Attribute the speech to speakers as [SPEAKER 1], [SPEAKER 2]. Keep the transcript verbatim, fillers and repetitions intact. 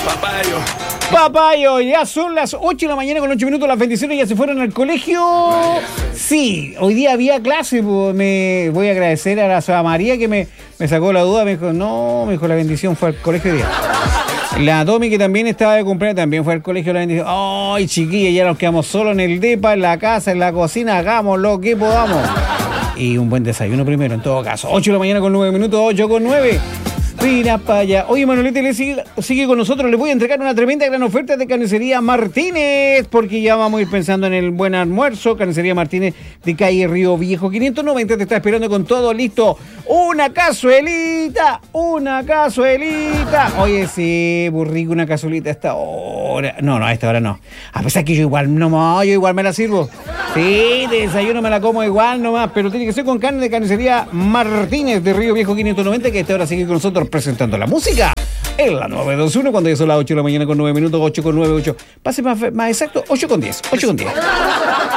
[SPEAKER 1] Papayo.
[SPEAKER 2] Papayo, ya son las ocho de la mañana con ocho minutos, las bendiciones ya se fueron al colegio. Sí, hoy día había clase, pues me voy a agradecer a la Santa María que me, me sacó la duda, me dijo, no, me dijo, la bendición fue al colegio hoy día. La Domi, que también estaba de cumpleaños, también fue al colegio, la bendición. Ay, chiquilla, ya nos quedamos solos en el depa, en la casa, en la cocina, hagamos lo que podamos. Y un buen desayuno primero, en todo caso. ocho de la mañana con nueve minutos, ocho con nueve. Mira para allá. Oye, Manolete le sigue, sigue con nosotros. Le voy a entregar una tremenda gran oferta de Carnicería Martínez, porque ya vamos a ir pensando en el buen almuerzo. Carnicería Martínez de calle Río Viejo quinientos noventa te está esperando con todo listo. Una cazuelita, una cazuelita. Oye, sí, burrico, una cazuelita a esta hora. No, no, a esta hora no. A pesar que yo igual no, yo igual me la sirvo. Sí, de desayuno me la como igual nomás, pero tiene que ser con carne de Carnicería Martínez de Río Viejo quinientos noventa, que a esta hora sigue con nosotros presentando la música en la nueve dos uno, cuando ya son las ocho de la mañana con nueve minutos, ocho con nueve, ocho. Pase más, más exacto, ocho con diez, ocho con diez.